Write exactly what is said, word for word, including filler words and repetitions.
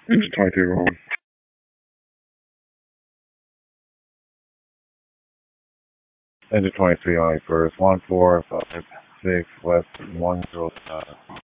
It's twenty-two wrong. Into twenty-three on first. One four five six west one zero seven.